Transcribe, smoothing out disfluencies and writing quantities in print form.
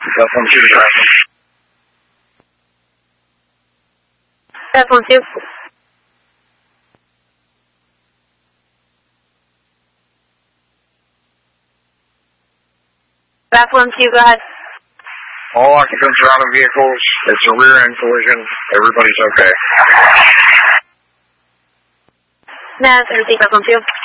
Platform 2 to traffic. Platform 2. Platform 2, go ahead. All occupants are out of vehicles. It's a rear-end collision. Everybody's okay. That's everything, Platform 2.